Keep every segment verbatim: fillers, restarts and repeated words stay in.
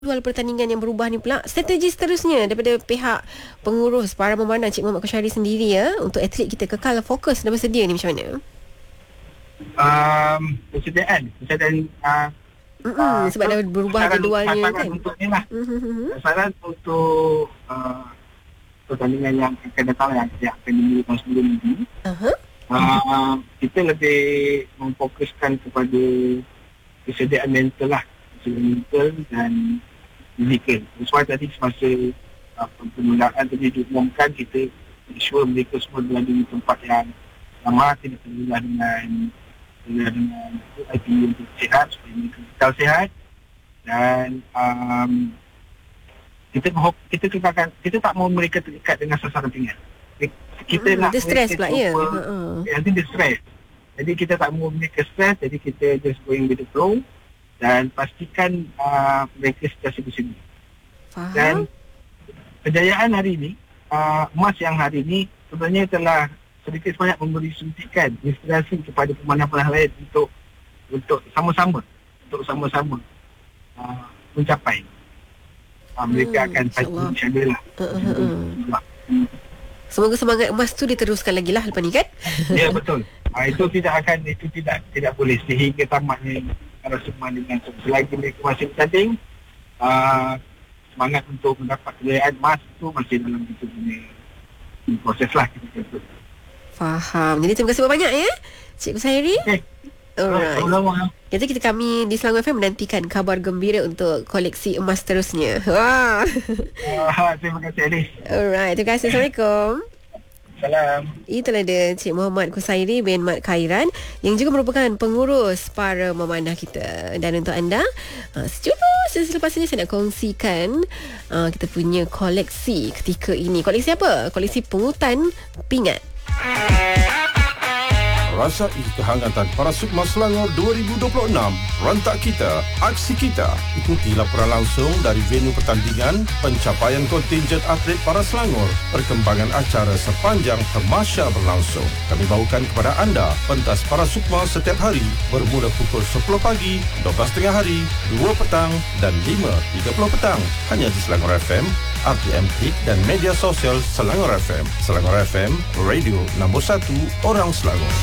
Jadual pertandingan yang berubah ni pula, strategi seterusnya daripada pihak pengurus para memanah Cik Muhammad Kushairi sendiri ya, untuk atlet kita kekal fokus dan bersedia ni macam mana? Um, persediaan, persediaan uh, uh, sebab dah berubah jadualnya kan. Untuk ni lah. Uh-huh. Saran untuk uh, pertandingan yang akan datang yang, yang akan dimulai tahun sebelum ini. Uh-huh. Uh, kita lebih memfokuskan kepada persediaan mental lah, persediaan mental dan fizikal. Sebab tadi semasa uh, permulaan tadi diumumkan, kita ensure mereka semua berada di tempat yang lama, tidak terlulah dengan dengan, dengan I P U untuk sihat, supaya mereka tetap sihat. Dan um, kita kita kekalkan, kita tak mahu mereka terikat dengan sasaran pingat. Kita hmm, nak dia stres pula ya. Uh-uh. Nanti dia stres. Jadi kita tak mahu mereka stres, jadi kita just going with the flow dan pastikan uh, mereka sentiasa bersedia. Faham. Dan kejayaan hari ini, uh, emas yang hari ini sebenarnya telah sedikit sebanyak memberi suntikan inspirasi kepada pemanah-pemanah lain untuk untuk sama-sama untuk sama-sama uh, mencapai. Uh, mereka hmm, akan pasti berjaya lah. Semoga semangat emas tu diteruskan lagi lah lepas ni kan? Ya, betul. Uh, itu tidak akan, itu tidak tidak boleh sehingga tamatnya Rasukma dengan selagi mereka masih bertanding, uh, semangat untuk mendapat kejayaan emas tu masih dalam kita punya proses lah kita kata. Faham. Jadi terima kasih banyak ya Cik Kushairi. Okay. Alright. Jadi kita kami di Selangor F M menantikan kabar gembira untuk koleksi emas terusnya. Wah. Uh, terima kasih Alice. Alright, terima kasih. Assalamualaikum. Salam. Itulah dia Cik Muhammad Kushairi bin Mat Khairan yang juga merupakan pengurus para memanah kita. Dan untuk anda, uh, sejurus selepas ini saya nak kongsikan uh, kita punya koleksi ketika ini. Koleksi apa? Koleksi pungutan pingat. Rasai kehangatan Parasukma Selangor dua ribu dua puluh enam. Rentak kita, aksi kita. Ikuti laporan langsung dari venue pertandingan, pencapaian kontinjen atlet para Selangor, perkembangan acara sepanjang Tamasya berlangsung. Kami bawakan kepada anda pentas Parasukma setiap hari bermula pukul sepuluh pagi, dua belas tengah hari, dua petang dan lima tiga puluh petang. Hanya di Selangor F M, R T M Klik dan media sosial Selangor F M. Selangor F M, radio nombor satu orang Selangor.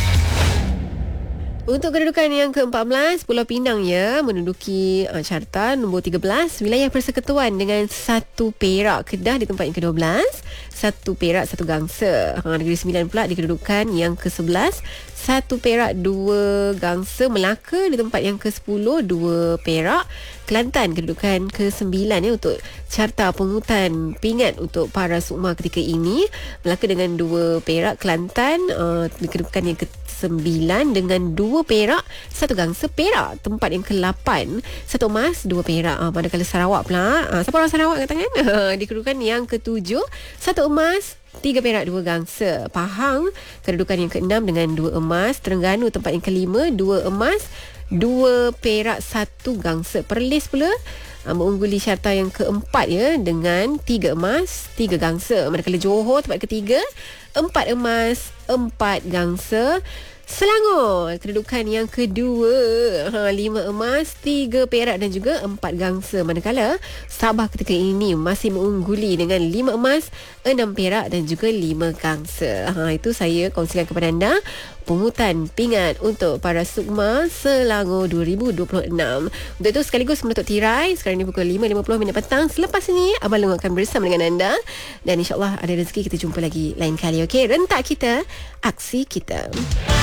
Untuk kedudukan yang ke-empat belas, Pulau Pinang ya menduduki uh, carta nombor tiga belas, wilayah persekutuan dengan satu perak. Kedah di tempat yang ke-dua belas, satu perak, satu gangsa. Ha, Negeri Sembilan pula di kedudukan yang ke-sebelas, satu perak, dua gangsa. Melaka di tempat yang ke-sepuluh, dua perak. Kelantan kedudukan ke-sembilan ya untuk carta pungutan pingat untuk para sukma ketika ini. Melaka dengan dua perak, Kelantan uh, di kedudukan yang ke-sembilan dengan dua perak, satu gangsa. Perak tempat yang ke-lapan, satu emas, dua perak. Uh, manakala Sarawak pula, uh, siapa orang Sarawak kat tangan? Di kedudukan yang ke-tujuh, satu emas, tiga perak, dua gangsa. Pahang kedudukan yang ke-enam dengan dua emas. Terengganu tempat yang ke-lima, dua emas, dua perak, satu gangsa. Perlis pula uh, mengungguli carta yang keempat ya dengan tiga emas, tiga gangsa. Manakala Johor tempat ketiga, empat emas, empat gangsa. Selangor kedudukan yang kedua, ha, lima emas, tiga perak dan juga empat gangsa. Manakala Sabah ketika ini masih mengungguli dengan lima emas, enam perak dan juga lima gangsa. Ha, itu saya kongsikan kepada anda pungutan pingat untuk para sukma Selangor dua ribu dua puluh enam. Untuk itu sekaligus menutup tirai. Sekarang ni pukul lima lima puluh minit petang. Selepas ini Abang Long akan bersama dengan anda dan insyaAllah ada rezeki kita jumpa lagi lain kali. Okey, rentak kita, aksi kita.